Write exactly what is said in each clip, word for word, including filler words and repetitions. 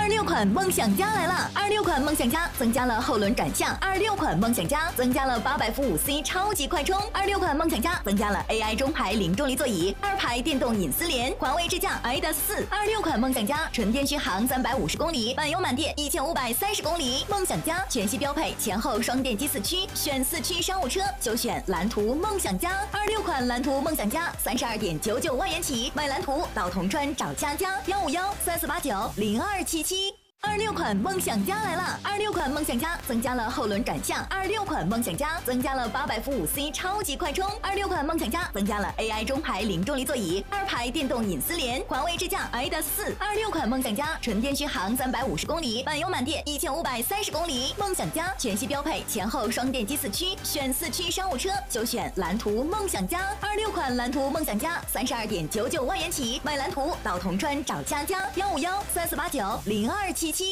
二六款梦想家来了！二六款梦想家增加了后轮转向，二六款梦想家增加了八百伏五 C 超级快充，二六款梦想家增加了 A I 中排零重力座椅，二排电动隐私联，环卫支架 I D A 四。二六款梦想家纯电续航三百五十公里，满油满电一千五百三十公里。梦想家全系标配前后双电机四驱，选四驱商务车就选蓝图梦想家。二六款蓝图梦想家三十二点九九万元起，买蓝图到铜川找佳佳幺五幺三四八九零二七七。二六款梦想家来了！二六款梦想家增加了后轮转向，二六款梦想家增加了八百伏五 C 超级快充，二六款梦想家增加了 A I 中排零重力座椅，二排电动隐私联，环卫支架 I D A 四。二六款梦想家纯电续航三百五十公里，满油满电一千五百三十公里。梦想家全系标配前后双电机四驱，选四驱商务车就选蓝图梦想家。二六款蓝图梦想家三十二点九九万元起，买蓝图到铜川找佳佳幺五幺三四八九零二七七。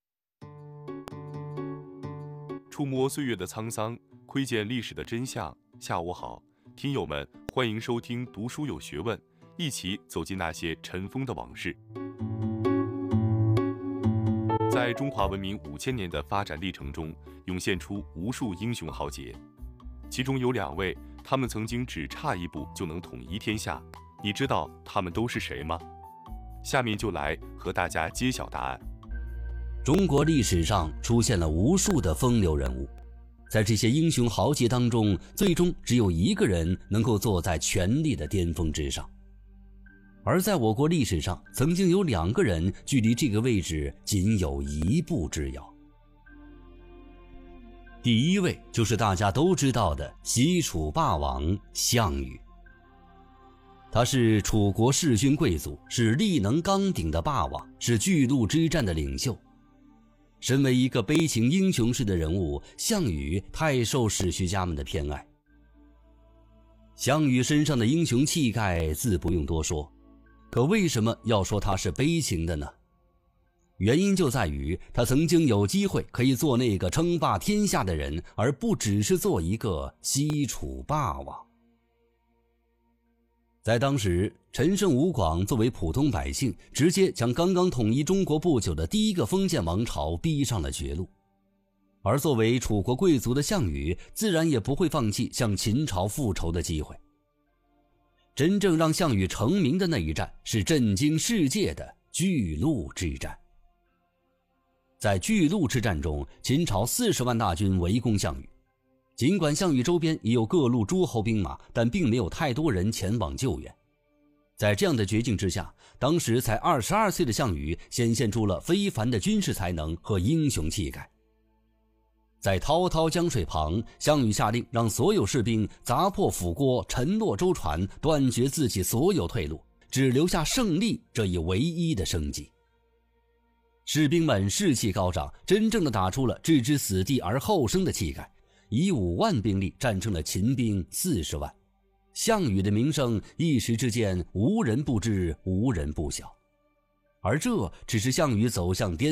触摸岁月的沧桑，窥见历史的真相。下午好，听友们，欢迎收听读书有学问，一起走进那些尘封的往事。在中华文明五千年的发展历程中，涌现出无数英雄豪杰，其中有两位，他们曾经只差一步就能统一天下。你知道他们都是谁吗？下面就来和大家揭晓答案。 中国历史上出现了无数的风流人物，在这些英雄豪杰当中，最终只有一个人能够坐在权力的巅峰之上。而在我国历史上，曾经有两个人距离这个位置仅有一步之遥。第一位就是大家都知道的西楚霸王项羽。他是楚国弑君贵族，是力能刚鼎的霸王，是巨鹿之战的领袖。身为一个悲情英雄式的人物，项羽太受史学家们的偏爱。项羽身上的英雄气概自不用多说，可为什么要说他是悲情的呢？原因就在于他曾经有机会可以做那个称霸天下的人，而不只是做一个西楚霸王。在当时，陈胜吴广作为普通百姓，直接将刚刚统一中国不久的第一个封建王朝逼上了绝路。而作为楚国贵族的项羽，自然也不会放弃向秦朝复仇的机会。真正让项羽成名的那一战，是震惊世界的巨鹿之战。在巨鹿之战中，秦朝四十万大军围攻项羽。尽管项羽周边也有各路诸侯兵马，但并没有太多人前往救援。在这样的绝境之下，当时才二十二岁的项羽显现出了非凡的军事才能和英雄气概。在滔滔江水旁，项羽下令让所有士兵砸破釜锅，沉落舟船，断绝自己所有退路，只留下胜利这一唯一的生机。士兵们士气高涨，真正的打出了置之死地而后生的气概，以五万兵力战胜了秦兵四十万。项羽的名声一时之间无人不知，无人不晓。而这只是项羽走向巅